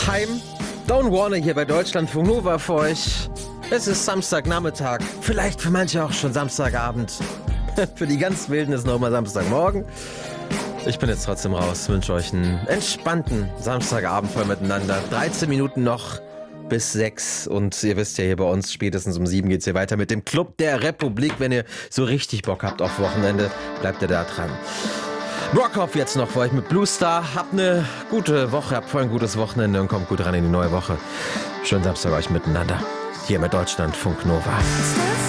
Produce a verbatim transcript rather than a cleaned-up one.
Heim. Don't Warner hier bei Deutschlandfunk Nova für euch. Es ist Samstagnachmittag, vielleicht für manche auch schon Samstagabend. Für die ganz Wilden ist noch mal Samstagmorgen. Ich bin jetzt trotzdem raus, wünsche euch einen entspannten Samstagabend voll miteinander. dreizehn Minuten noch bis sechs und ihr wisst ja, hier bei uns spätestens um sieben geht's hier weiter mit dem Club der Republik. Wenn ihr so richtig Bock habt auf Wochenende, bleibt ihr da dran. Brockhoff jetzt noch für euch mit Blue Star. Habt eine gute Woche, habt voll ein gutes Wochenende und kommt gut ran in die neue Woche. Schönen Samstag euch miteinander. Hier mit Deutschlandfunk Nova.